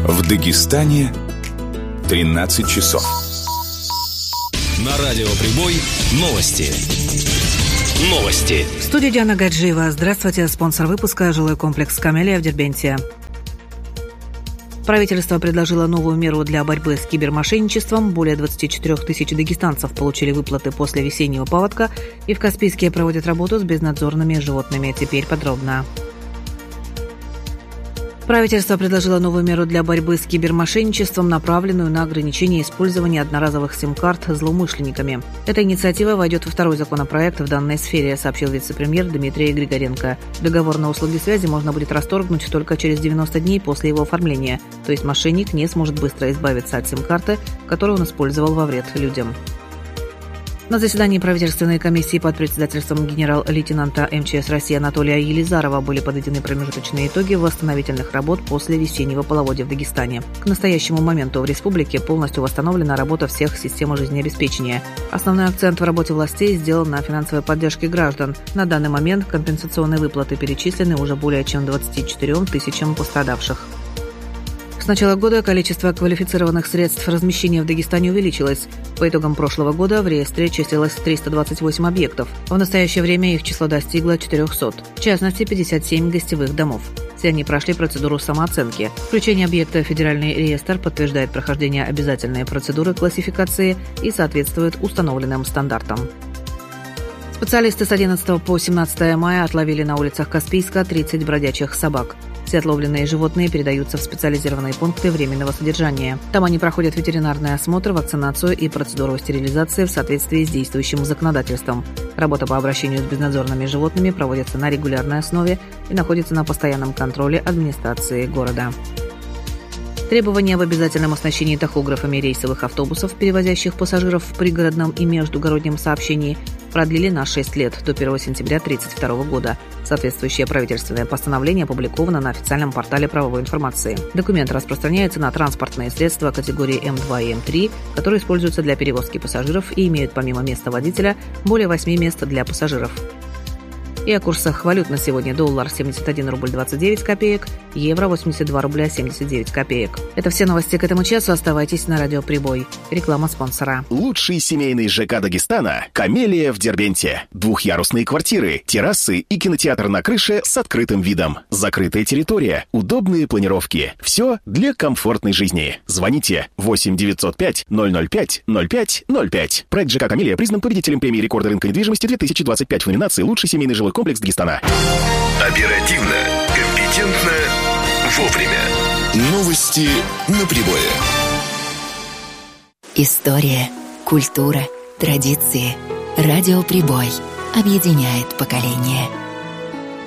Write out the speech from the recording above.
В Дагестане 13 часов. На радио «Прибой» новости. Новости. В студии Диана Гаджиева. Здравствуйте. Спонсор выпуска – жилой комплекс «Камелия» в Дербенте. Правительство предложило новую меру для борьбы с кибермошенничеством. Более 24 тысяч дагестанцев получили выплаты после весеннего паводка, и в Каспийске проводят работу с безнадзорными животными. Теперь подробно. Правительство предложило новую меру для борьбы с кибермошенничеством, направленную на ограничение использования одноразовых сим-карт злоумышленниками. Эта инициатива войдет во второй законопроект в данной сфере, сообщил вице-премьер Дмитрий Григоренко. Договор на услуги связи можно будет расторгнуть только через 90 дней после его оформления, то есть мошенник не сможет быстро избавиться от сим-карты, которую он использовал во вред людям. На заседании правительственной комиссии под председательством генерал-лейтенанта МЧС России Анатолия Елизарова были подведены промежуточные итоги восстановительных работ после весеннего половодья в Дагестане. К настоящему моменту в республике полностью восстановлена работа всех систем жизнеобеспечения. Основной акцент в работе властей сделан на финансовой поддержке граждан. На данный момент компенсационные выплаты перечислены уже более чем 24 тысячам пострадавших. С начала года количество квалифицированных средств размещения в Дагестане увеличилось. По итогам прошлого года в реестре числилось 328 объектов. В настоящее время их число достигло 400, в частности 57 гостевых домов. Все они прошли процедуру самооценки. Включение объекта в федеральный реестр подтверждает прохождение обязательной процедуры классификации и соответствует установленным стандартам. Специалисты с 11 по 17 мая отловили на улицах Каспийска 30 бродячих собак. Все отловленные животные передаются в специализированные пункты временного содержания. Там они проходят ветеринарный осмотр, вакцинацию и процедуру стерилизации в соответствии с действующим законодательством. Работа по обращению с безнадзорными животными проводится на регулярной основе и находится на постоянном контроле администрации города. Требования об обязательном оснащении тахографами рейсовых автобусов, перевозящих пассажиров в пригородном и междугороднем сообщении, продлили на 6 лет, до 1 сентября 1932 года. Соответствующее правительственное постановление опубликовано на официальном портале правовой информации. Документ распространяется на транспортные средства категории М2 и М3, которые используются для перевозки пассажиров и имеют помимо места водителя более 8 мест для пассажиров. И о курсах валют на сегодня: доллар 71 рубль 29 копеек, евро 82 рубля 79 копеек. Это все новости к этому часу. Оставайтесь на радио «Прибой». Реклама спонсора. Лучший семейный ЖК Дагестана – «Камелия» в Дербенте. Двухъярусные квартиры, террасы и кинотеатр на крыше с открытым видом. Закрытая территория, удобные планировки. Все для комфортной жизни. Звоните 8 905 005 05 05. Проект ЖК «Камелия» признан победителем премии рекорда рынка недвижимости 2025 в номинации «Лучший семейный жилой комплекс Дагестана». Оперативно, компетентно, вовремя. Новости на Прибое. История, культура, традиции. Радио «Прибой» объединяет поколения.